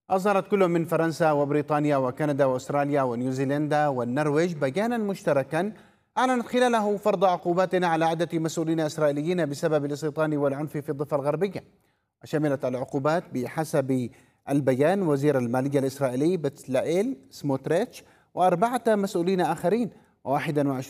أصدرت كل من فرنسا وبريطانيا وكندا وأستراليا ونيوزيلندا والنرويج بيانا مشتركا أعلنت خلاله فرض عقوبات على عدة مسؤولين إسرائيليين بسبب الاستيطان والعنف في الضفة الغربية. وشملت العقوبات بحسب البيان وزير المالية الإسرائيلي بتلائيل سموتريتش وأربعة مسؤولين آخرين، و21